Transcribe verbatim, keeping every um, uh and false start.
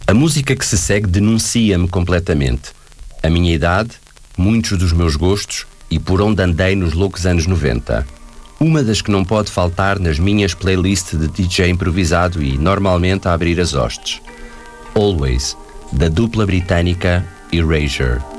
A música que se segue denuncia-me completamente. A minha idade, muitos dos meus gostos e por onde andei nos loucos anos noventa. Uma das que não pode faltar nas minhas playlists de D J improvisado e normalmente a abrir as hostes. Always, da dupla britânica Erasure.